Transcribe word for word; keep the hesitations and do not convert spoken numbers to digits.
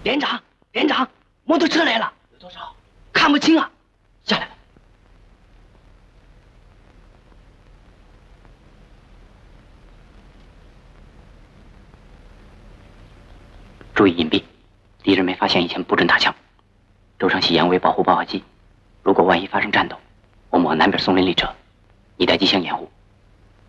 连长，连长，摩托车来了，有多少？看不清啊，下来吧。 注意隐蔽，敌人没发现以前不准打枪。周成喜严为保护爆发机，如果万一发生战斗，我们往南边松林里撤，你带机枪掩护。